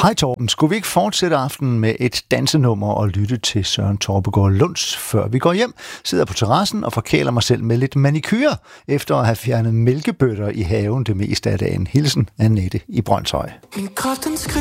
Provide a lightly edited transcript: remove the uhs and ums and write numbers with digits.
Hej Torben, skulle vi ikke fortsætte aftenen med et dansenummer og lytte til Søren Torpegaard Lunds, før vi går hjem, sidder på terrassen og forkæler mig selv med lidt manikyre, efter at have fjernet mælkebøtter i haven det meste af dagen. Hilsen Annette i Brønshøj. Min krop, den skriger.